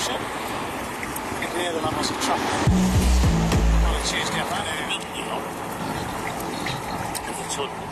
Yorkshire. You can hear the numbers of truck on a Tuesday afternoon.